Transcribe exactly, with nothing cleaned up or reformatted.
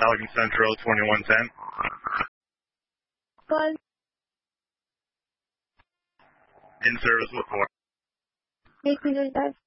Pelican Central twenty-one ten. Call. In service with four. Make results.